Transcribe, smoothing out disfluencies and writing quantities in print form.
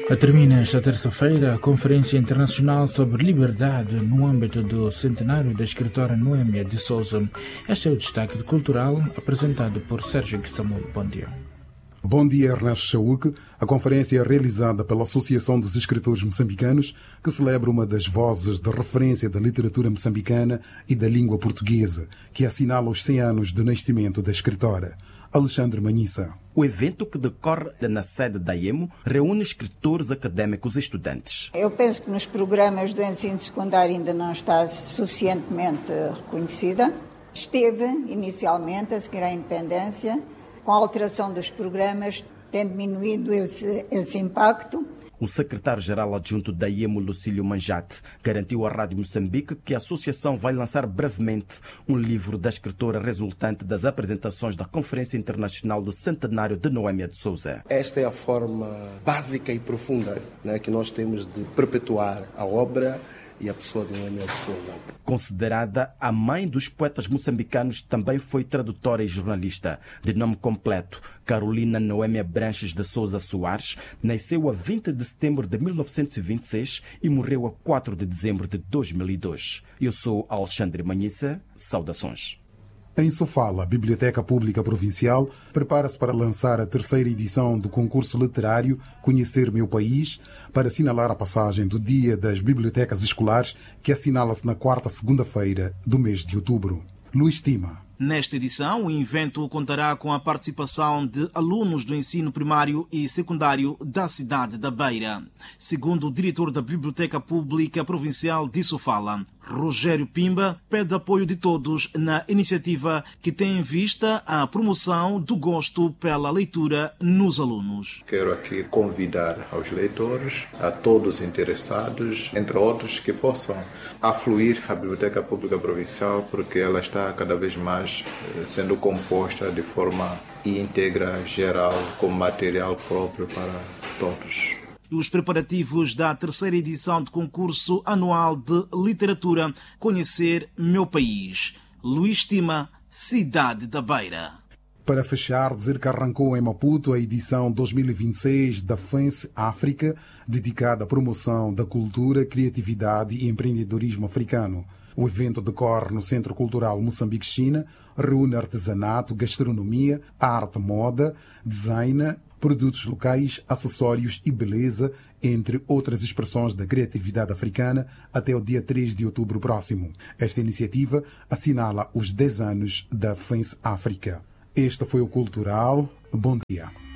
Termina esta terça-feira a Conferência Internacional sobre Liberdade no âmbito do centenário da escritora Noémia de Souza. Este é o destaque cultural apresentado por Sérgio Guissamol. Bom dia. Bom dia, Ernesto Chauque. A conferência é realizada pela Associação dos Escritores Moçambicanos, que celebra uma das vozes de referência da literatura moçambicana e da língua portuguesa, que assinala os 100 anos de nascimento da escritora. Alexandre Manhissa. O evento, que decorre na sede da IEMO, reúne escritores, académicos e estudantes. Eu penso que nos programas do ensino secundário ainda não está suficientemente reconhecida. Esteve, inicialmente, a seguir à independência. Com a alteração dos programas, tem diminuído esse impacto. O secretário-geral adjunto da IEMO, Lucílio Manjate, garantiu à Rádio Moçambique que a associação vai lançar brevemente um livro da escritora resultante das apresentações da Conferência Internacional do Centenário de Noémia de Souza. Esta é a forma básica e profunda, que nós temos de perpetuar a obra e a pessoa de Noémia de Souza. Considerada a mãe dos poetas moçambicanos, também foi tradutora e jornalista. De nome completo, Carolina Noémia Branches de Souza Soares, nasceu a 20 de setembro de 1926 e morreu a 4 de dezembro de 2002. Eu sou Alexandre Manhissa. Saudações. Em Sofala, a Biblioteca Pública Provincial prepara-se para lançar a terceira edição do concurso literário Conhecer Meu País, para assinalar a passagem do Dia das Bibliotecas Escolares, que assinala-se na quarta segunda-feira do mês de outubro. Luís Tima. Nesta edição, o evento contará com a participação de alunos do ensino primário e secundário da cidade da Beira. Segundo o diretor da Biblioteca Pública Provincial de Sofala, Rogério Pimba, pede apoio de todos na iniciativa que tem em vista a promoção do gosto pela leitura nos alunos. Quero aqui convidar aos leitores, a todos interessados, entre outros, que possam afluir à Biblioteca Pública Provincial, porque ela está cada vez mais sendo composta de forma íntegra, geral, com material próprio para todos. Os preparativos da terceira edição do concurso anual de literatura Conhecer Meu País. Luís Tima, Cidade da Beira. Para fechar, dizer que arrancou em Maputo a edição 2026 da FENSE África, dedicada à promoção da cultura, criatividade e empreendedorismo africano. O evento decorre no Centro Cultural Moçambique-China, reúne artesanato, gastronomia, arte, moda, design, produtos locais, acessórios e beleza, entre outras expressões da criatividade africana, até o dia 3 de outubro próximo. Esta iniciativa assinala os 10 anos da FENSE África. Este foi o Cultural. Bom dia.